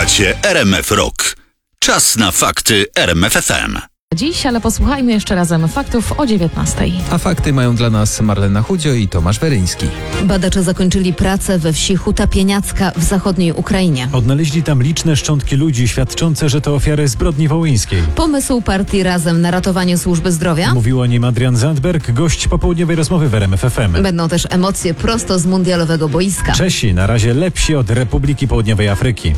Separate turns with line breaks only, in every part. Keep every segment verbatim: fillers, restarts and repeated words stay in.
Słuchacie R M F Rock. Czas na fakty R M F F M.
Dziś, ale posłuchajmy jeszcze razem faktów o dziewiętnastej.
A fakty mają dla nas Marlena Chudzio i Tomasz Weryński.
Badacze zakończyli pracę we wsi Huta Pieniacka w zachodniej Ukrainie.
Odnaleźli tam liczne szczątki ludzi świadczące, że to ofiary zbrodni wołyńskiej.
Pomysł partii Razem na ratowanie służby zdrowia?
Mówił o nim Adrian Zandberg, gość popołudniowej rozmowy w R M F F M.
Będą też emocje prosto z mundialowego boiska.
Czesi na razie lepsi od Republiki Południowej Afryki.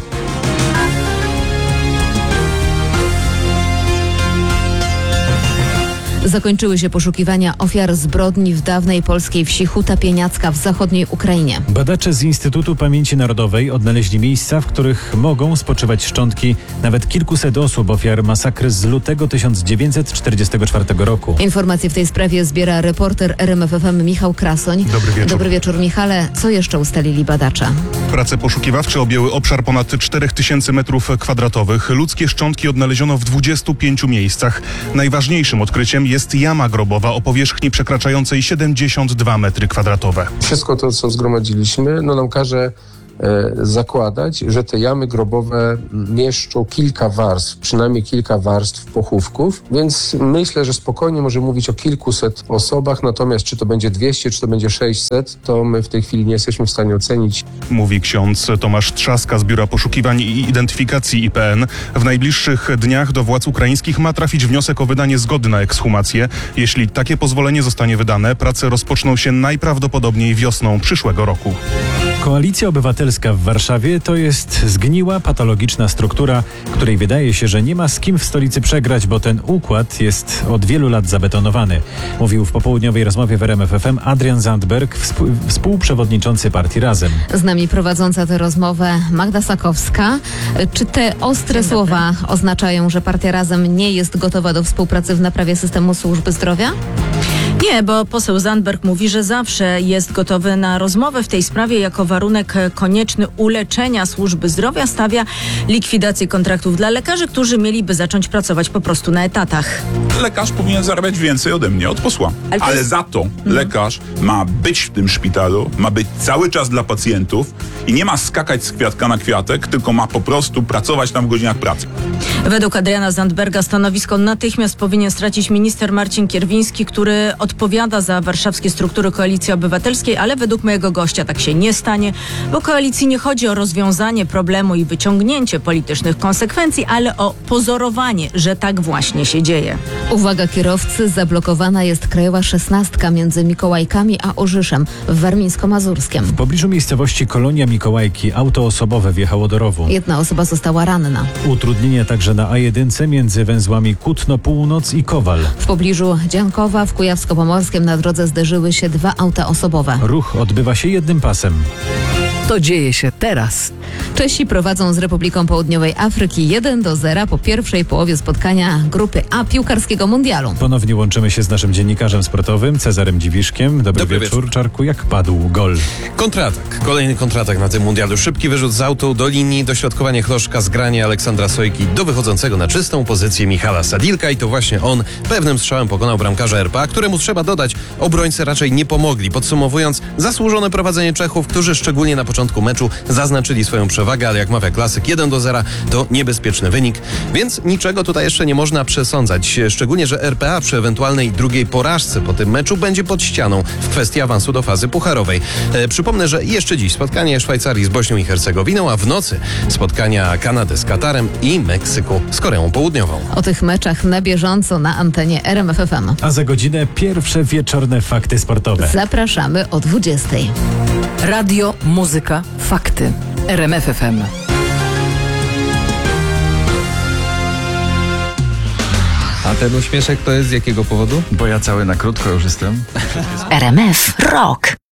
Zakończyły się poszukiwania ofiar zbrodni w dawnej polskiej wsi Huta Pieniacka w zachodniej Ukrainie.
Badacze z Instytutu Pamięci Narodowej odnaleźli miejsca, w których mogą spoczywać szczątki nawet kilkuset osób ofiar masakry z lutego tysiąc dziewięćset czterdziestego czwartego roku.
Informacje w tej sprawie zbiera reporter R M F F M Michał Krasoń.
Dobry wieczór.
Dobry wieczór, Michale. Co jeszcze ustalili badacze?
Prace poszukiwawcze objęły obszar ponad cztery tysiące metrów kwadratowych. Ludzkie szczątki odnaleziono w dwudziestu pięciu miejscach. Najważniejszym odkryciem jest jama grobowa o powierzchni przekraczającej siedemdziesiąt dwa metry kwadratowe.
Wszystko to, co zgromadziliśmy, no nam każe e, zakładać, że te jamy grobowe mieszczą kilka warstw, przynajmniej kilka warstw pochówków, więc myślę, że spokojnie możemy mówić o kilkuset osobach, natomiast czy to będzie dwieście, czy to będzie sześćset, to my w tej chwili nie jesteśmy w stanie ocenić.
Mówi ksiądz Tomasz Trzaska z Biura Poszukiwań i Identyfikacji I P N. W najbliższych dniach do władz ukraińskich ma trafić wniosek o wydanie zgody na ekshumację. Jeśli takie pozwolenie zostanie wydane, prace rozpoczną się najprawdopodobniej wiosną przyszłego roku.
Koalicja Obywatelska w Warszawie to jest zgniła, patologiczna struktura, której wydaje się, że nie ma z kim w stolicy przegrać, bo ten układ jest od wielu lat zabetonowany. Mówił w popołudniowej rozmowie w R M F F M Adrian Zandberg, współ, współprzewodniczący partii Razem.
Z nami prowadząca tę rozmowę Magda Sakowska. Czy te ostre słowa oznaczają, że partia Razem nie jest gotowa do współpracy w naprawie systemu służby zdrowia?
Nie, bo poseł Zandberg mówi, że zawsze jest gotowy na rozmowę w tej sprawie. Jako warunek konieczny uleczenia służby zdrowia stawia likwidację kontraktów dla lekarzy, którzy mieliby zacząć pracować po prostu na etatach.
Lekarz powinien zarabiać więcej ode mnie, od posła. Ale, Ale jest... za to lekarz ma być w tym szpitalu, ma być cały czas dla pacjentów i nie ma skakać z kwiatka na kwiatek, tylko ma po prostu pracować tam w godzinach pracy.
Według Adriana Zandberga stanowisko natychmiast powinien stracić minister Marcin Kierwiński, który odpowiada za warszawskie struktury Koalicji Obywatelskiej, ale według mojego gościa tak się nie stanie, bo koalicji nie chodzi o rozwiązanie problemu i wyciągnięcie politycznych konsekwencji, ale o pozorowanie, że tak właśnie się dzieje.
Uwaga kierowcy, zablokowana jest krajowa szesnastka między Mikołajkami a Orzyszem w Warmińsko-Mazurskiem.
W pobliżu miejscowości Kolonia Mikołajki auto osobowe wjechało do rowu.
Jedna osoba została ranna.
Utrudnienia także na A jeden między węzłami Kutno Północ i Kowal.
W pobliżu Dziankowa w Kujawsko-Pomorskiem na drodze zderzyły się dwa auta osobowe.
Ruch odbywa się jednym pasem.
To dzieje się teraz.
Czesi prowadzą z Republiką Południowej Afryki jeden do zera po pierwszej połowie spotkania grupy A piłkarskiego mundialu.
Ponownie łączymy się z naszym dziennikarzem sportowym Cezarem Dziwiszkiem. Dobry,
Dobry
wieczór,
wieczór.
Czarku. Jak padł gol?
Kontratak. Kolejny kontratak na tym mundialu. Szybki wyrzut z autu do linii, dośrodkowanie Chloszka, zgranie Aleksandra Sojki do wychodzącego na czystą pozycję Michala Sadilka i to właśnie on pewnym strzałem pokonał bramkarza R P A, któremu trzeba dodać, obrońcy raczej nie pomogli. Podsumowując, zasłużone prowadzenie Czechów, którzy szczególnie na początku meczu zaznaczyli swoją przewagę, ale jak mawia klasyk, jeden do zera to niebezpieczny wynik, więc niczego tutaj jeszcze nie można przesądzać. Szczególnie, że R P A przy ewentualnej drugiej porażce po tym meczu będzie pod ścianą w kwestii awansu do fazy pucharowej. E, przypomnę, że jeszcze dziś spotkanie Szwajcarii z Bośnią i Hercegowiną, a w nocy spotkania Kanady z Katarem i Meksyku z Koreą Południową.
O tych meczach na bieżąco na antenie R M F F M.
A za godzinę pierwsze wieczorne fakty sportowe.
Zapraszamy o dwudziestej.
Radio, muzyka, fakty. R M F F M.
A ten uśmieszek to jest z jakiego powodu?
Bo ja cały na krótko już jestem.
R M F Rock.